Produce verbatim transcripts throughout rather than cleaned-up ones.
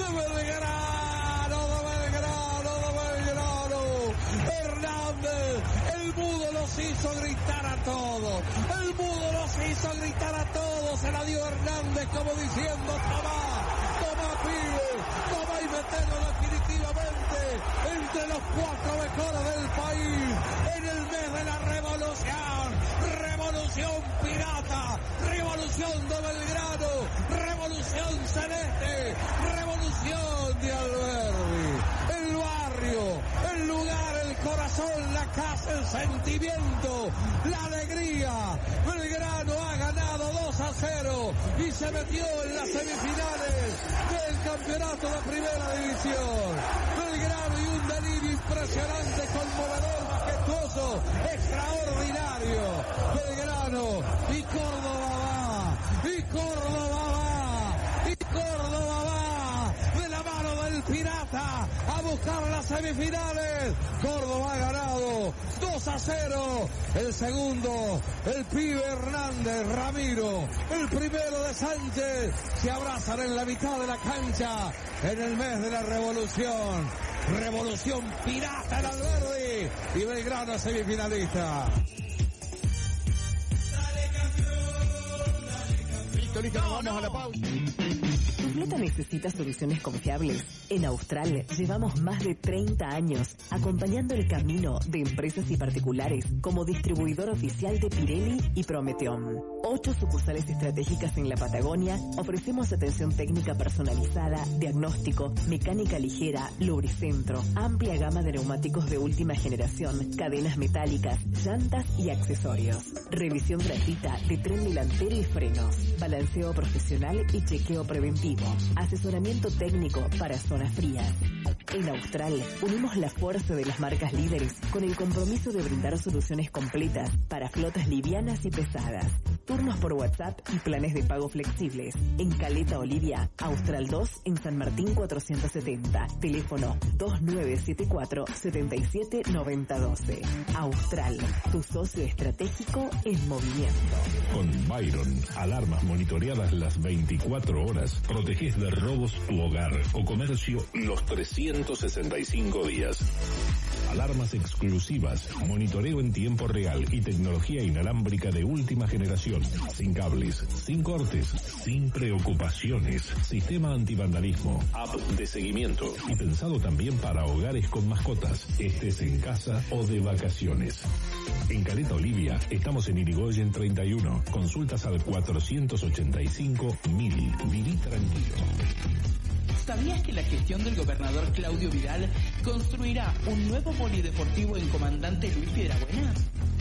Belgrano, de Belgrano, de Belgrano. Hernández, el mudo los hizo gritar a todos. El mudo los hizo gritar a todos. Se la dio Hernández como diciendo, toma, toma pibe, toma y metelo definitivamente entre los cuatro mejores del país. En el mes de la revolución, revolución pirata, revolución de Belgrano, revolución celeste, revolución de Alberdi. El barrio, el lugar, el corazón, la casa, el sentimiento, la alegría. Belgrano ha ganado dos a cero y se metió en las semifinales del campeonato de primera división. Belgrano y un delirio impresionante, conmovedor, majestuoso, extraordinario. Belgrano y Córdoba va, y Córdoba va, y Córdoba va de la mano del pirata a buscar las semifinales. Córdoba ha ganado dos a cero. El segundo, el pibe Hernández, Ramiro, el primero de Sánchez, se abrazan en la mitad de la cancha en el mes de la revolución. Revolución pirata en Alberdi y Belgrano semifinalista. Listo, listo, nos vamos a la pausa. ¿Tu flota necesita soluciones confiables? En Austral llevamos más de treinta años acompañando el camino de empresas y particulares como distribuidor oficial de Pirelli y Prometeon. Ocho sucursales estratégicas en la Patagonia, ofrecemos atención técnica personalizada, diagnóstico, mecánica ligera, lubricentro, amplia gama de neumáticos de última generación, cadenas metálicas, llantas y accesorios. Revisión gratuita de tren delantero y frenos, balanceo profesional y chequeo preventivo, asesoramiento técnico para zonas frías. En Austral unimos la fuerza de las marcas líderes con el compromiso de brindar soluciones completas para flotas livianas y pesadas. Turnos por WhatsApp y planes de pago flexibles. En Caleta Olivia, Austral dos en San Martín cuatrocientos setenta. Teléfono dos nueve siete cuatro, siete siete nueve cero uno dos. Austral, tu socio estratégico en movimiento. Con Byron, alarmas monitoreadas las veinticuatro horas, protegés de robos tu hogar o comercio los trescientos sesenta y cinco días. Alarmas exclusivas, monitoreo en tiempo real y tecnología inalámbrica de última generación. Sin cables, sin cortes, sin preocupaciones. Sistema antivandalismo, app de seguimiento y pensado también para hogares con mascotas, estés en casa o de vacaciones. En Caleta Olivia estamos en Irigoyen treinta y uno. Consultas al cuatrocientos ochenta y cinco mil. Viví tranquilo. ¿Sabías que la gestión del gobernador Claudio Vidal construirá un nuevo polideportivo en Comandante Luis Piedrabuena?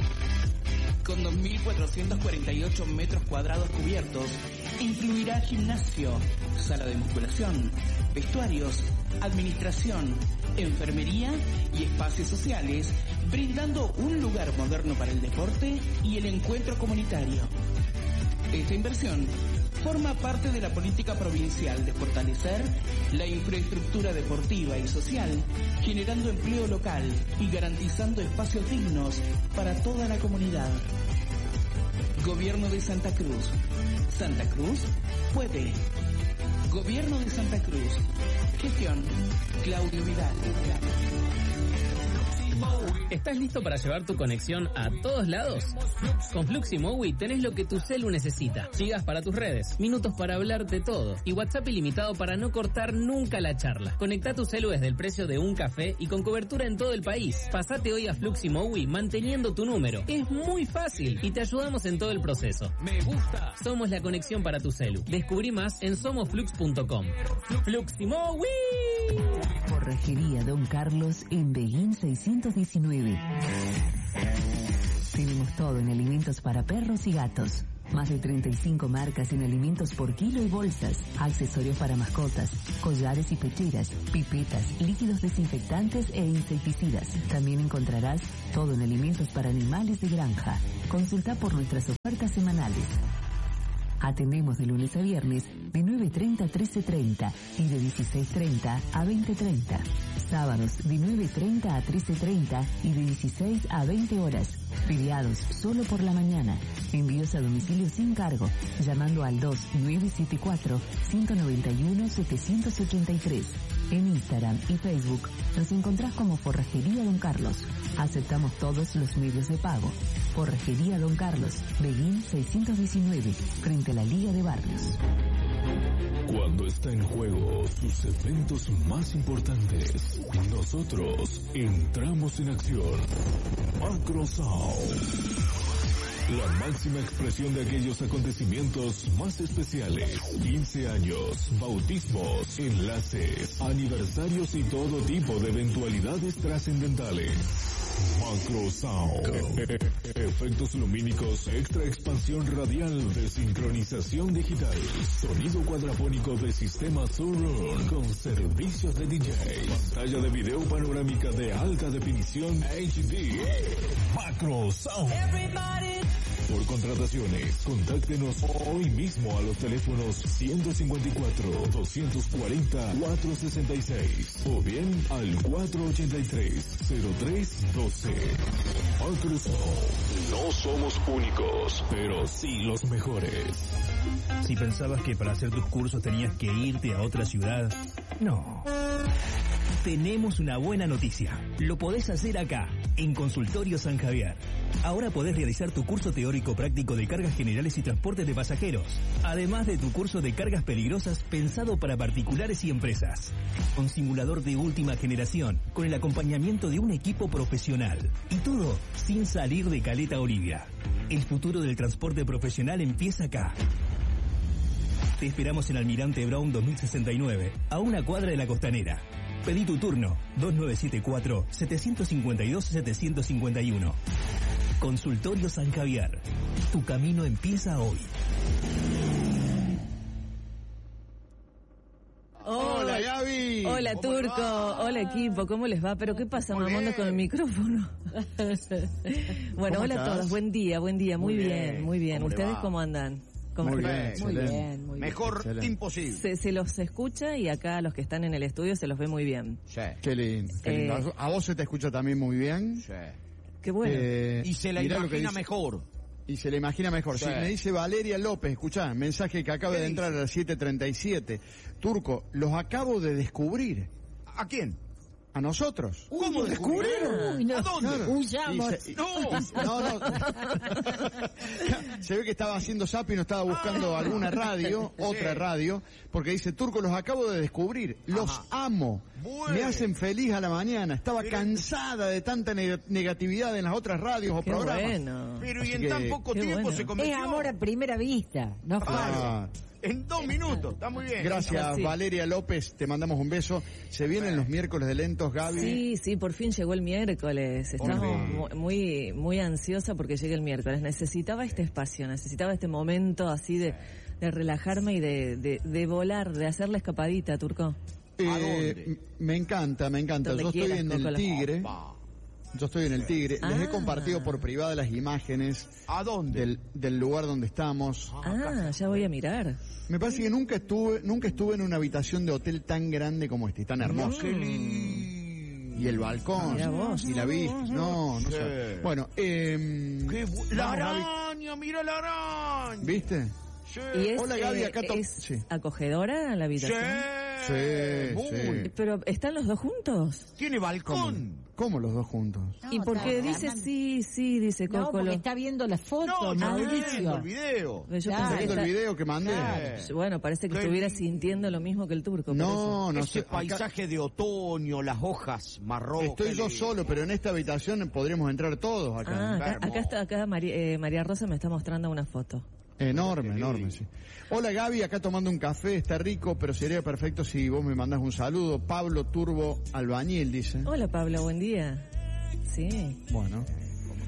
Con dos mil cuatrocientos cuarenta y ocho metros cuadrados cubiertos, incluirá gimnasio, sala de musculación, vestuarios, administración, enfermería y espacios sociales, brindando un lugar moderno para el deporte y el encuentro comunitario. Esta inversión forma parte de la política provincial de fortalecer la infraestructura deportiva y social, generando empleo local y garantizando espacios dignos para toda la comunidad. Gobierno de Santa Cruz. Santa Cruz puede. Gobierno de Santa Cruz. Gestión Claudio Vidal. ¿Estás listo para llevar tu conexión a todos lados? Con Fluximowi tenés lo que tu celu necesita. Gigas para tus redes, minutos para hablar de todo y WhatsApp ilimitado para no cortar nunca la charla. Conectá tu celu desde el precio de un café y con cobertura en todo el país. Pasate hoy a Fluximowi manteniendo tu número. Es muy fácil y te ayudamos en todo el proceso. Me gusta. Somos la conexión para tu celu. Descubrí más en somos flux punto com. Fluximowi. Forrajería Don Carlos en Beguín seiscientos diecinueve. Tenemos todo en alimentos para perros y gatos. Más de treinta y cinco marcas en alimentos por kilo y bolsas, accesorios para mascotas, collares y pecheras, pipetas, líquidos desinfectantes e insecticidas. También encontrarás todo en alimentos para animales de granja. Consulta por nuestras ofertas semanales. Atendemos de lunes a viernes de nueve treinta a trece treinta y de dieciséis treinta a veinte treinta. Sábados de nueve treinta a trece treinta y de dieciséis a veinte horas. Feriados solo por la mañana. Envíos a domicilio sin cargo, llamando al dos nueve siete cuatro, cinco nueve uno, siete ocho tres. En Instagram y Facebook nos encontrás como Forrajería Don Carlos. Aceptamos todos los medios de pago. Forrajería Don Carlos, Beguín seiscientos diecinueve, frente a la Liga de Barrios. Cuando está en juego sus eventos más importantes, nosotros entramos en acción. Macro Sound. La máxima expresión de aquellos acontecimientos más especiales. quince años, bautismos, enlaces, aniversarios y todo tipo de eventualidades trascendentales. Macro Sound. Efectos lumínicos, extra expansión radial de sincronización digital. Sonido cuadrafónico de sistema Surround con servicios de D J. Pantalla de video panorámica de alta definición H D. Macro Sound. Por contrataciones, contáctenos hoy mismo a los teléfonos ciento cincuenta y cuatro, doscientos cuarenta, cuatrocientos sesenta y seis o bien al cuatrocientos ochenta y tres, cero tres doce. Macro Sound. No somos únicos, pero sí los mejores. Si pensabas que para hacer tus cursos tenías que irte a otra ciudad, no. Tenemos una buena noticia. Lo podés hacer acá, en Consultorio San Javier. Ahora podés realizar tu curso teórico práctico de cargas generales y transporte de pasajeros, además de tu curso de cargas peligrosas pensado para particulares y empresas. Con simulador de última generación, con el acompañamiento de un equipo profesional. Y todo sin salir de Caleta Olivia. El futuro del transporte profesional empieza acá. Te esperamos en Almirante Brown dos mil sesenta y nueve, a una cuadra de la Costanera. Pedí tu turno, dos nueve siete cuatro, siete cinco dos, siete cinco uno. Consultorio San Javier. Tu camino empieza hoy. Hola, Gaby. Hola, Turco. Hola, equipo. ¿Cómo les va? ¿Pero qué pasa, mamando con el micrófono? Bueno, hola estás? a todos. Buen día, buen día. Muy, Muy bien, bien. muy bien. ¿Cómo le ¿Ustedes va? cómo andan? ¿Cómo Muy están? bien, Muy excelente. bien, muy bien. Mejor Excelente. imposible. Se, se los escucha y acá los que están en el estudio se los ve muy bien. Sí. Qué lindo. Qué Eh, lindo. A vos se te escucha también muy bien. Sí. Qué bueno. Eh, Y se la mirá lo que imagina dice- mejor. Y se le imagina mejor. Sí. Sí, me dice Valeria López, escuchá, mensaje que acaba ¿Qué de entrar dice? a las siete treinta y siete. Turco, los acabo de descubrir. ¿A quién? A nosotros. ¿Cómo descubrieron? Uy, no. ¿A dónde? Claro. Huyamos. Y se- y- No. No, no. Se ve que estaba haciendo zap y no estaba buscando alguna radio, otra Sí. radio, porque dice, Turco, los acabo de descubrir, los Ajá. amo, Bueno. me hacen feliz a la mañana, estaba Pero- cansada de tanta ne- negatividad en las otras radios o Qué programas. bueno. Pero y Así en que- tan poco Qué tiempo bueno. se Es convirtió. amor a primera vista, no fue. Ah, En dos minutos, está muy bien. gracias, Así. Valeria López, te mandamos un beso. Se vienen los miércoles de lentos, Gaby. Sí, sí, por fin llegó el miércoles. Estamos Muy mu- muy, muy ansiosa porque llegue el miércoles. Necesitaba este espacio, necesitaba este momento así de, de relajarme y de, de, de volar, de hacer la escapadita, Turco. Eh, dónde? m- me encanta, me encanta. Donde Yo estoy quieras, en el Coco, la- Tigre. Opa. Yo estoy en el Tigre. Les he Ah. compartido por privada las imágenes ¿A dónde? del, del lugar donde estamos. Ah, ya voy a mirar. Me parece que nunca estuve, nunca estuve en una habitación de hotel tan grande como este, tan hermoso. Qué lindo. Y el balcón, Mirá vos. y la vista. No, no Sí. sé. Bueno, eh, Qué bu- La vamos, Gaby. araña, mira la araña. ¿Viste? Sí. Y es, Hola, Gaby, eh, acá to- es sí. acogedora la Sí. habitación. Sí, Muy. sí. Pero ¿están los dos juntos? Tiene balcón. ¿Cómo los dos juntos? ¿Y por qué está- dice sí, sí, dice No, Coco? porque lo- está viendo la foto, No, está viendo Mauricio. el video. Yo Claro. pensé que ¿Viendo el está- video que mandé? Claro. Bueno, parece que Qué estuviera lindo. sintiendo lo mismo que el Turco. por No, no Ese sé. Acá- paisaje de otoño, las hojas marrón. Estoy qué yo lindo. solo, pero en esta habitación podríamos entrar todos eso. acá. Ah, acá, Hermoso. acá está, acá María, eh, María Rosa me está mostrando una foto. Enorme, Qué enorme, lindo. sí. Hola Gaby, acá tomando un café, está rico, pero sería perfecto si vos me mandás un saludo. Pablo Turbo Albañil, dice. Hola Pablo, buen día. Sí. Bueno.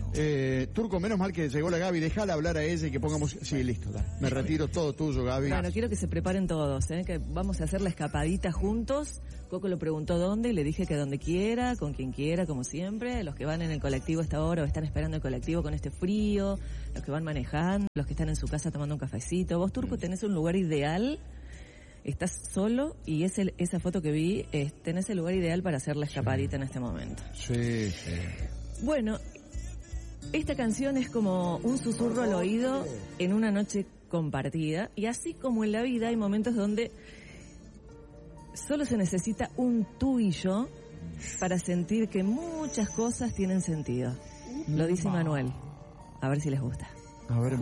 Eh, Turco, menos mal que llegó la Gaby, déjala hablar a ella y que pongamos... Sí, listo, dale. Me retiro, todo tuyo, Gaby. Bueno, quiero que se preparen todos, ¿eh? Que vamos a hacer la escapadita juntos. Coco lo preguntó dónde y le dije que donde quiera, con quien quiera, como siempre. Los que van en el colectivo a esta hora o están esperando el colectivo con este frío, los que van manejando, los que están en su casa tomando un cafecito. Vos, Turco, tenés un lugar ideal. Estás solo y ese, esa foto que vi, es, tenés el lugar ideal para hacer la escapadita sí. en este momento. Sí, sí. Bueno, esta canción es como un susurro al oído en una noche compartida, y así como en la vida hay momentos donde solo se necesita un tú y yo para sentir que muchas cosas tienen sentido. Lo dice Manuel. A ver si les gusta. A ver.